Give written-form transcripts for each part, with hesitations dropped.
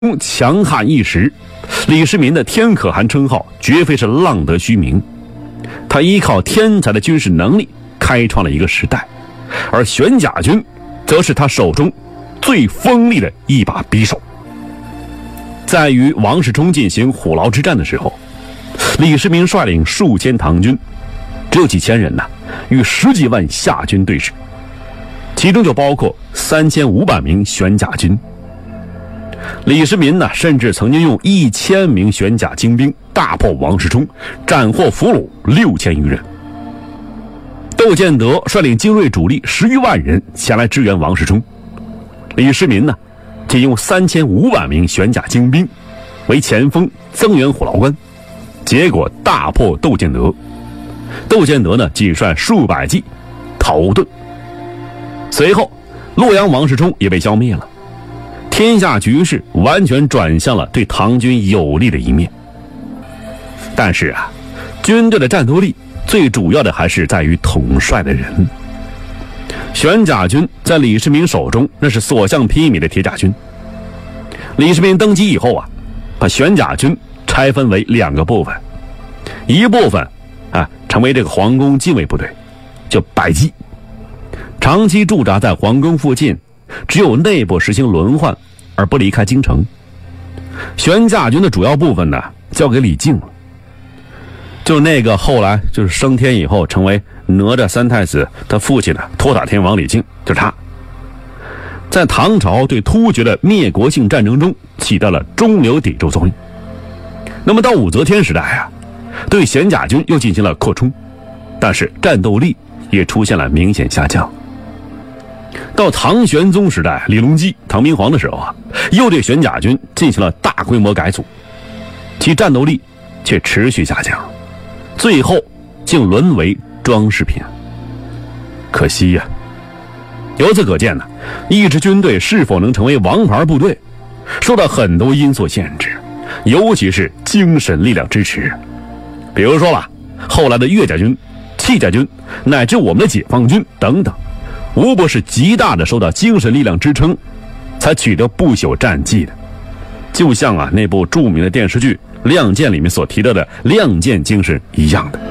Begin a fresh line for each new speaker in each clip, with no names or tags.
强悍一时，李世民的天可汗称号绝非是浪得虚名。他依靠天才的军事能力开创了一个时代，而玄甲军则是他手中最锋利的一把匕首。在与王世充进行虎牢之战的时候，李世民率领数千唐军，只有几千人与10几万夏军对峙，其中就包括3500名玄甲军。李世民甚至曾经用1000名玄甲精兵大破王世充，斩获俘虏6000余人。窦建德率领精锐主力10余万人前来支援王世充，李世民仅用3500名玄甲精兵为前锋增援虎牢关，结果大破窦建德。窦建德仅率数百骑逃遁。随后洛阳王世充也被消灭了，天下局势完全转向了对唐军有利的一面。但是军队的战斗力最主要的还是在于统帅的人。玄甲军在李世民手中那是所向披靡的铁甲军。李世民登基以后把玄甲军拆分为2个部分，一部分成为这个皇宫禁卫部队，叫百骑，长期驻扎在皇宫附近，只有内部实行轮换而不离开京城。玄甲军的主要部分交给李靖了，就那个后来就是升天以后成为哪吒三太子他父亲的托塔天王李靖，就是他。在唐朝对突厥的灭国性战争中起到了中流砥柱作用。那么到武则天时代对玄甲军又进行了扩充，但是战斗力也出现了明显下降。到唐玄宗时代，李隆基唐明皇的时候又对玄甲军进行了大规模改组，其战斗力却持续下降，最后竟沦为装饰品。可惜由此可见一支军队是否能成为王牌部队，受到很多因素限制，尤其是精神力量支持。比如说后来的岳家军、戚家军，乃至我们的解放军等等，无不是极大的受到精神力量支撑，才取得不朽战绩的。就像那部著名的电视剧《亮剑》里面所提到的亮剑精神一样的。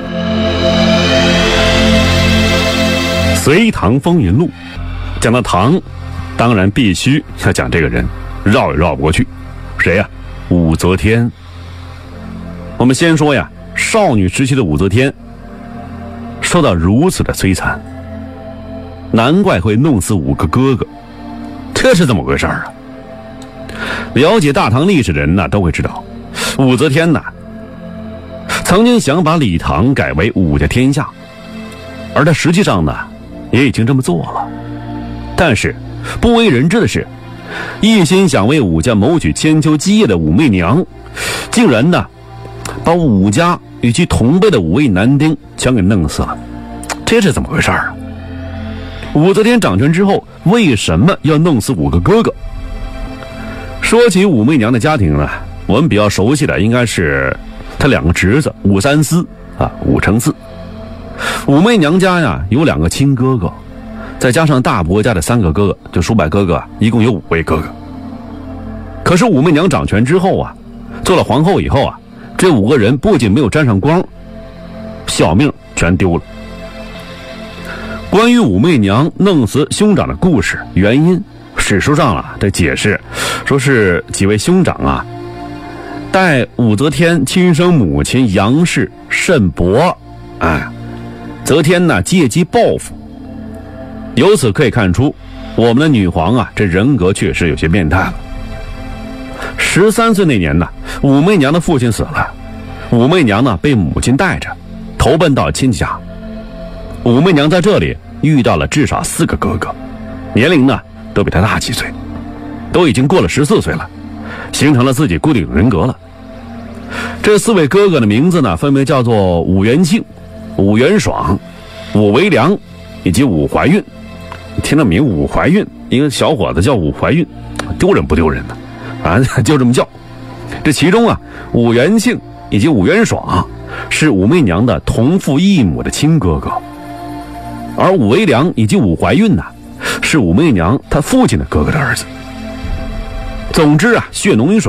隋唐风云录讲到唐，当然必须要讲这个人，绕也绕不过去。谁武则天。我们先说少女时期的武则天受到如此的摧残，难怪会弄死5个哥哥，这是怎么回事了解大唐历史的人都会知道，武则天曾经想把李唐改为武家天下，而她实际上也已经这么做了。但是不为人知的是，一心想为武家谋取千秋基业的武媚娘，竟然把武家与其同辈的5位男丁全给弄死了，这是怎么回事武则天掌权之后，为什么要弄死5个哥哥？说起武媚娘的家庭我们比较熟悉的应该是她2个侄子武三思武承嗣。武媚娘家有2个亲哥哥，再加上大伯家的3个哥哥，就叔伯哥哥一共有5位哥哥。可是武媚娘掌权之后做了皇后以后这5个人不仅没有沾上光，小命全丢了。关于武媚娘弄死兄长的故事原因，史书上的解释说是几位兄长待武则天亲生母亲杨氏甚薄，则天借机报复。由此可以看出，我们的女皇这人格确实有些变态了。13岁那年武媚娘的父亲死了，武媚娘被母亲带着投奔到亲戚家。武媚娘在这里遇到了至少4个哥哥，年龄都比她大几岁，都已经过了14岁了，形成了自己固定人格了。这4位哥哥的名字分别叫做武元庆、武元爽、武维良以及武怀孕。听着名武怀孕，一个小伙子叫武怀孕，丢人不丢人就这么叫。这其中武元庆以及武元爽是武媚娘的同父异母的亲哥哥，而武维良以及武怀孕是武媚娘她父亲的哥哥的儿子。 总之啊，血浓于水。